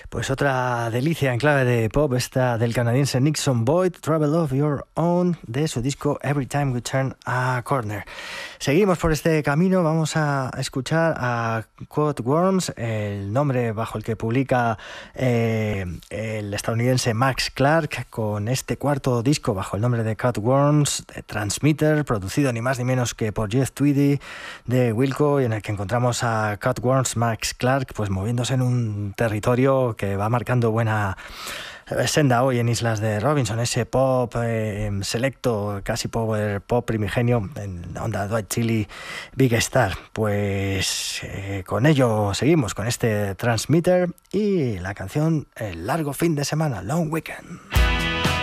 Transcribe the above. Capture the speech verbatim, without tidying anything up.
Pues otra delicia en clave de pop, esta del canadiense Nixon Boyd, Travel of Your Own, de su disco Every Time We Turn a Corner. Seguimos por este camino, vamos a escuchar a Cutworms, el nombre bajo el que publica eh, el estadounidense Max Clark, con este cuarto disco bajo el nombre de Cutworms, de Transmitter, producido ni más ni menos que por Jeff Tweedy de Wilco, y en el que encontramos a Cutworms, Max Clark, pues moviéndose en un territorio que va marcando buena senda hoy en Islas de Robinson, ese pop eh, selecto, casi power pop primigenio en onda Dwight Chili Big Star. Pues eh, con ello seguimos con este Transmitter y la canción El largo fin de semana, Long Weekend.